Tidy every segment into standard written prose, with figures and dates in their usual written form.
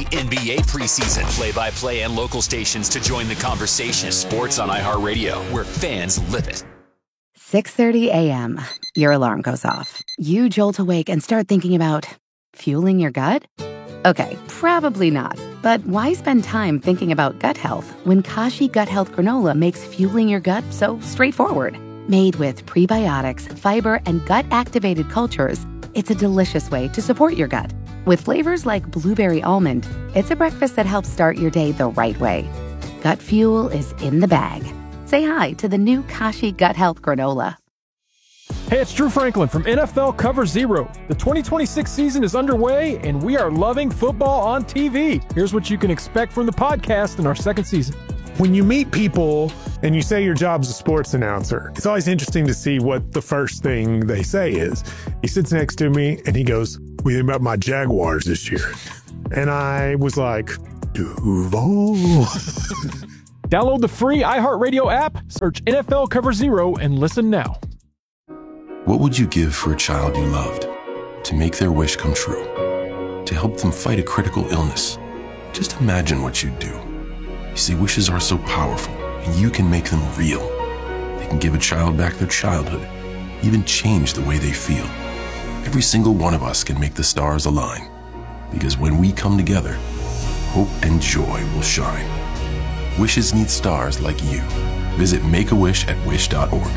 NBA preseason. Play-by-play and local stations to join the conversation. Sports on iHeartRadio, where fans live it. 6:30 a.m. Your alarm goes off. You jolt awake and start thinking about fueling your gut? Okay, probably not. But why spend time thinking about gut health when Kashi Gut Health Granola makes fueling your gut so straightforward? Made with prebiotics, fiber, and gut-activated cultures, it's a delicious way to support your gut. With flavors like blueberry almond, it's a breakfast that helps start your day the right way. Gut fuel is in the bag. Say hi to the new Kashi Gut Health Granola. Hey, it's Drew Franklin from NFL Cover Zero. The 2026 season is underway, and we are loving football on TV. Here's what you can expect from the podcast in our second season. When you meet people and you say your job's a sports announcer, it's always interesting to see what the first thing they say is. He sits next to me and he goes, "What do you think about my Jaguars this year?" And I was like, Duval. Download the free iHeartRadio app, search NFL Cover Zero, and listen now. What would you give for a child you loved? To make their wish come true? To help them fight a critical illness? Just imagine what you'd do. You see, wishes are so powerful, and you can make them real. They can give a child back their childhood, even change the way they feel. Every single one of us can make the stars align. Because when we come together, hope and joy will shine. Wishes need stars like you. Visit Make-A-Wish@wish.org.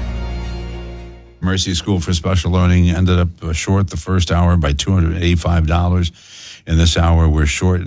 Mercy School for Special Learning ended up short the first hour by $285. In this hour, we're short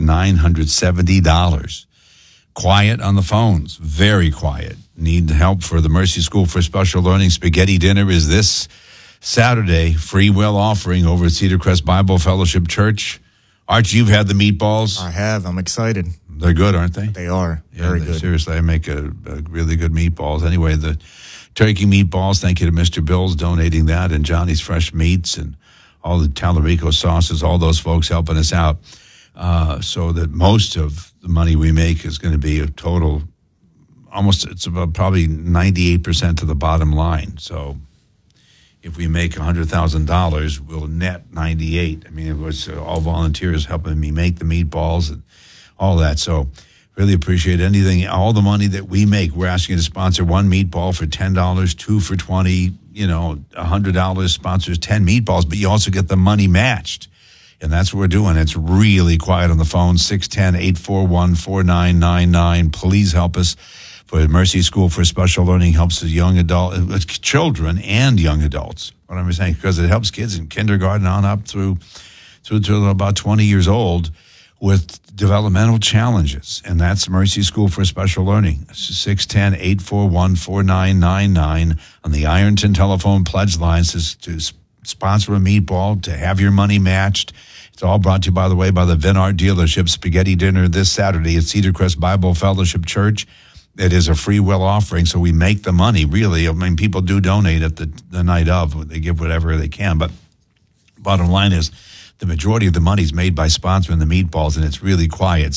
$970. Quiet on the phones, very quiet. Need help for the Mercy School for Special Learning. Spaghetti dinner is this Saturday. Free will offering over at Cedar Crest Bible Fellowship Church. Arch, you've had the meatballs. I have. I'm excited. They're good, aren't they? They are. Very good. Seriously, I make a really good meatballs. Anyway, the turkey meatballs, thank you to Mr. Bill's donating that, and Johnny's Fresh Meats and all the Talarico sauces, all those folks helping us out, so that most of the money we make is going to be a total, it's about probably 98% to the bottom line. So if we make $100,000, we'll net 98. I mean, it was all volunteers helping me make the meatballs and all that. So really appreciate anything, all the money that we make. We're asking you to sponsor one meatball for $10, two for $20, $100 sponsors 10 meatballs, but you also get the money matched. And that's what we're doing. It's really quiet on the phone, 610-841-4999. Please help us. For Mercy School for Special Learning helps the children and young adults. What I'm saying, because it helps kids in kindergarten on up through to about 20 years old with developmental challenges. And that's Mercy School for Special Learning. 610-841-4999 on the Ironton telephone pledge line says to sponsor a meatball, to have your money matched. It's all brought to you, by the way, by the Vinart dealership. Spaghetti dinner this Saturday at Cedar Crest Bible Fellowship Church. It is a free will offering, so we make the money, really. I mean, people do donate at the night of. They give whatever they can. But bottom line is, the majority of the money is made by sponsoring the meatballs, and it's really quiet.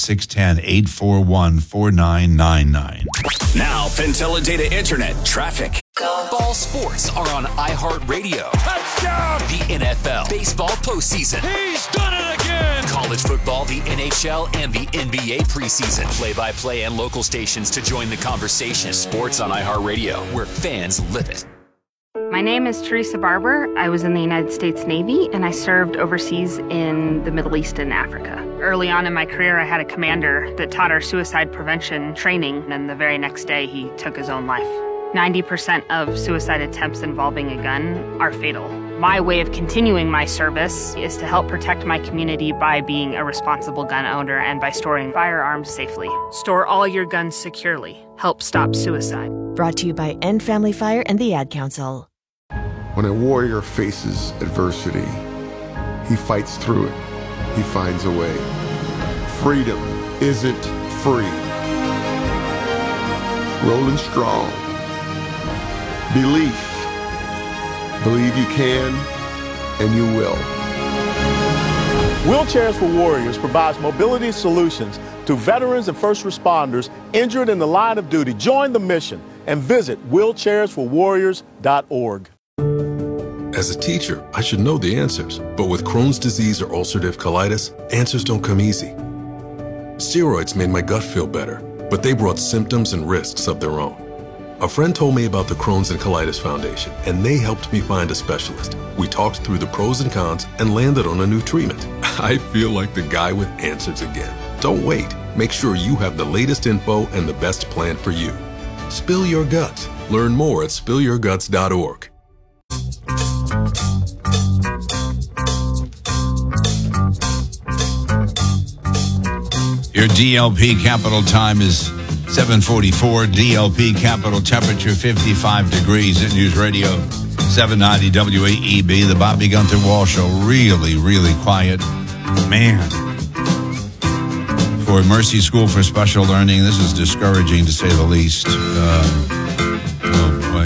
610-841-4999. Now, Pentella Data Internet traffic. Ball sports are on iHeartRadio. Touchdown! The NFL, baseball postseason. He's done it again! College football, the NHL, and the NBA preseason. Play-by-play and local stations to join the conversation. Sports on iHeartRadio, where fans live it. My name is Teresa Barber. I was in the United States Navy, and I served overseas in the Middle East and Africa. Early on in my career, I had a commander that taught our suicide prevention training, and the very next day, he took his own life. 90% of suicide attempts involving a gun are fatal. My way of continuing my service is to help protect my community by being a responsible gun owner and by storing firearms safely. Store all your guns securely. Help stop suicide. Brought to you by End Family Fire and the Ad Council. When a warrior faces adversity, he fights through it. He finds a way. Freedom isn't free. Rolling strong. Belief. Believe you can, and you will. Wheelchairs for Warriors provides mobility solutions to veterans and first responders injured in the line of duty. Join the mission and visit wheelchairsforwarriors.org. As a teacher, I should know the answers, but with Crohn's disease or ulcerative colitis, answers don't come easy. Steroids made my gut feel better, but they brought symptoms and risks of their own. A friend told me about the Crohn's and Colitis Foundation, and they helped me find a specialist. We talked through the pros and cons and landed on a new treatment. I feel like the guy with answers again. Don't wait. Make sure you have the latest info and the best plan for you. Spill Your Guts. Learn more at spillyourguts.org. Your DLP capital time is 7:44. DLP capital temperature 55 degrees at News Radio 790 WAEB. The Bobby Gunther Wall Show. Really, really quiet. Man. For Mercy School for Special Learning, this is discouraging to say the least. Oh boy.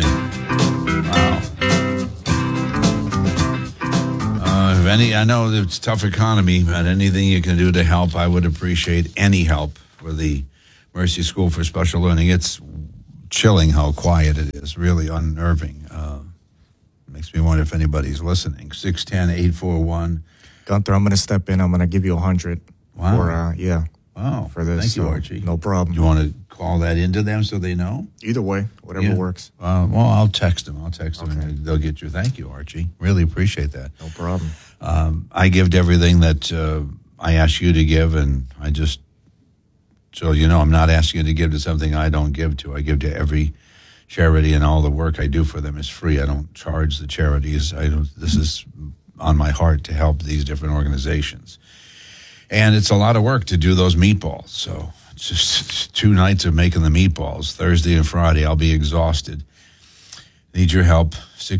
Wow. I know it's a tough economy, but anything you can do to help, I would appreciate any help for the Mercy School for Special Learning. It's chilling how quiet it is, really unnerving. Makes me wonder if anybody's listening. 610-841. Gunther, I'm going to step in. I'm going to give you 100. Wow. Wow. For this. Thank you, Archie. No problem. You want to call that into them so they know? Either way, whatever works. Well, I'll text them. And they'll get you. Thank you, Archie. Really appreciate that. No problem. I give everything that I ask you to give, and I just, so you know, I'm not asking you to give to something I don't give to. I give to every charity, and all the work I do for them is free. I don't charge the charities. This is on my heart to help these different organizations. And it's a lot of work to do those meatballs. So it's just 2 nights of making the meatballs. Thursday and Friday, I'll be exhausted. Need your help.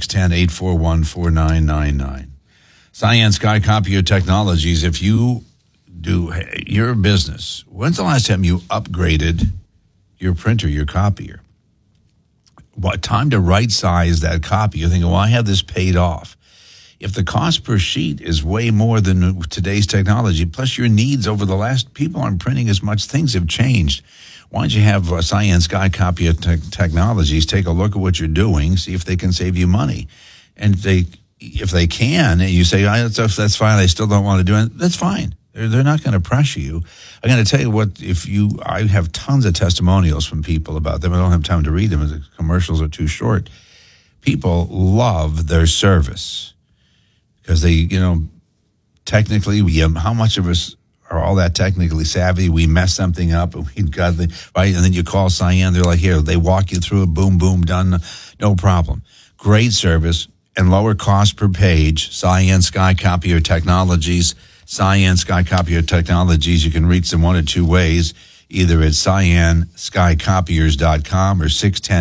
610-841-4999. Cyan Sky Copier Technologies. If you do your business, when's the last time you upgraded your printer, your copier? What time to right size that copy? You're thinking, well, I have this paid off. If the cost per sheet is way more than today's technology, plus your needs over the last, people aren't printing as much, things have changed. Why don't you have Cyan Sky Copier Technologies take a look at what you're doing, see if they can save you money. And if they can, and you say, that's fine, I still don't want to do it, that's fine. They're not going to pressure you. I'm going to tell you what, I have tons of testimonials from people about them. I don't have time to read them. The commercials are too short. People love their service because they, technically, how much of us are all that technically savvy? We mess something up and right? And then you call Cyan, they're like, here, they walk you through it, boom, boom, done, no problem. Great service and lower cost per page. Cyan Sky Copier Technologies. Cyan Sky Copier Technologies. You can reach them one of 2 ways, either at cyanskycopiers.com or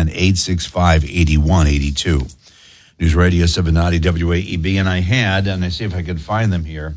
610-865-8182. News Radio 790 WAEB. And I see if I could find them here.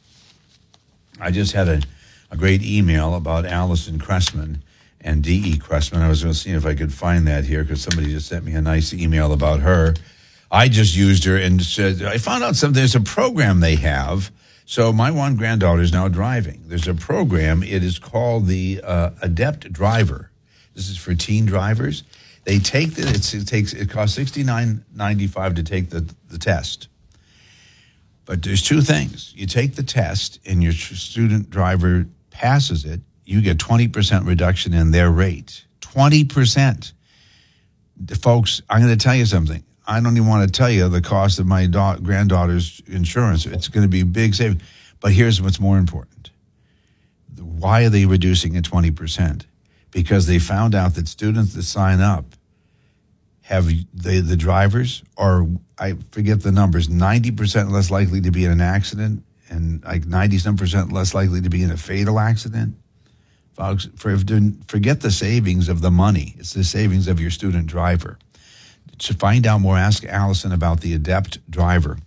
I just had a great email about Allison Cressman and D.E. Cressman. I was going to see if I could find that here because somebody just sent me a nice email about her. I just used her and said, I found out something. There's a program they have. So my one granddaughter is now driving. There's a program. It is called the Adept Driver. This is for teen drivers. They take it costs $69.95 to take the test. But there's 2 things. You take the test and your student driver passes it, you get 20% reduction in their rate. 20%. Folks, I'm going to tell you something. I don't even want to tell you the cost of my granddaughter's insurance. It's going to be a big saving. But here's what's more important. Why are they reducing it 20%? Because they found out that students that sign up have the drivers are, I forget the numbers, 90% less likely to be in an accident and like 90% less likely to be in a fatal accident. Folks, forget the savings of the money. It's the savings of your student driver. To find out more, ask Allison about the Adept Driver.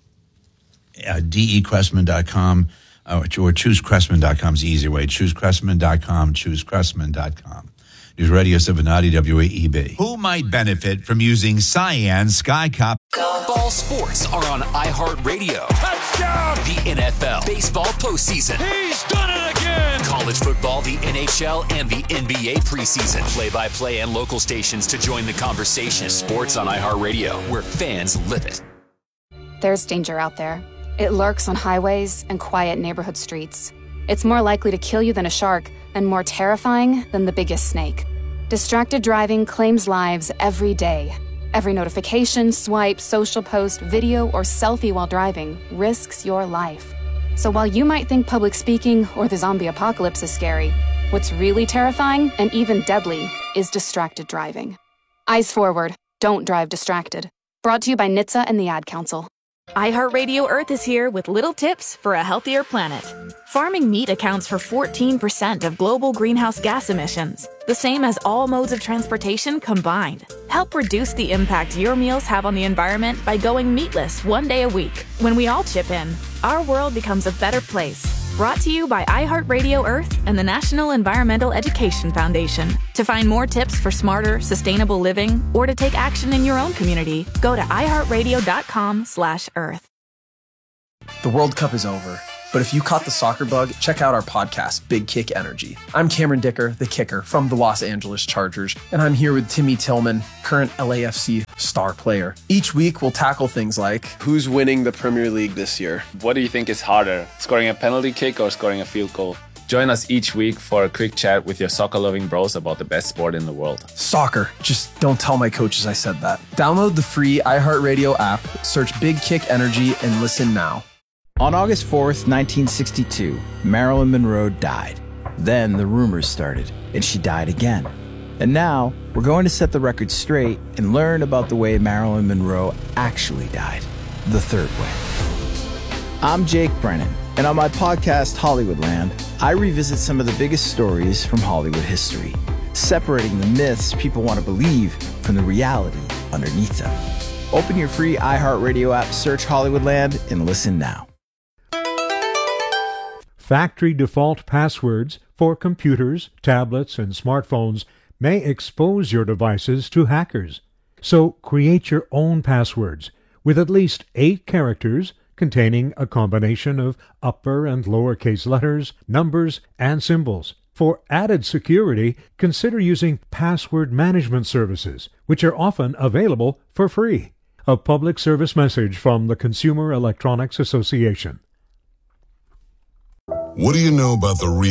DECressman.com or ChooseCressman.com is the easier way. ChooseCressman.com, ChooseCressman.com. News Radio 790 WAEB. Who might benefit from using Cyan Sky Cop? Ball sports are on iHeartRadio. Touchdown! The NFL, baseball postseason. He's done it again! College football, the NHL, and the NBA preseason. Play-by-play and local stations to join the conversation. Sports on iHeartRadio, where fans live it. There's danger out there. It lurks on highways and quiet neighborhood streets. It's more likely to kill you than a shark, and more terrifying than the biggest snake. Distracted driving claims lives every day. Every notification, swipe, social post, video, or selfie while driving risks your life. So while you might think public speaking or the zombie apocalypse is scary, what's really terrifying and even deadly is distracted driving. Eyes forward. Don't drive distracted. Brought to you by NHTSA and the Ad Council. iHeartRadio Earth is here with little tips for a healthier planet. Farming meat accounts for 14% of global greenhouse gas emissions, the same as all modes of transportation combined. Help reduce the impact your meals have on the environment by going meatless one day a week. When we all chip in, our world becomes a better place. Brought to you by iHeartRadio Earth and the National Environmental Education Foundation. To find more tips for smarter, sustainable living, or to take action in your own community, go to iHeartRadio.com/Earth. The World Cup is over, but if you caught the soccer bug, check out our podcast, Big Kick Energy. I'm Cameron Dicker, the kicker from the Los Angeles Chargers, and I'm here with Timmy Tillman, current LAFC star player. Each week, we'll tackle things like, who's winning the Premier League this year? What do you think is harder, scoring a penalty kick or scoring a field goal? Join us each week for a quick chat with your soccer-loving bros about the best sport in the world. Soccer. Just don't tell my coaches I said that. Download the free iHeartRadio app, search Big Kick Energy, and listen now. On August 4th, 1962, Marilyn Monroe died. Then the rumors started, and she died again. And now, we're going to set the record straight and learn about the way Marilyn Monroe actually died, the third way. I'm Jake Brennan, and on my podcast, Hollywoodland, I revisit some of the biggest stories from Hollywood history, separating the myths people want to believe from the reality underneath them. Open your free iHeartRadio app, search Hollywoodland, and listen now. Factory default passwords for computers, tablets, and smartphones may expose your devices to hackers. So create your own passwords with at least 8 characters containing a combination of upper and lowercase letters, numbers, and symbols. For added security, consider using password management services, which are often available for free. A public service message from the Consumer Electronics Association. What do you know about the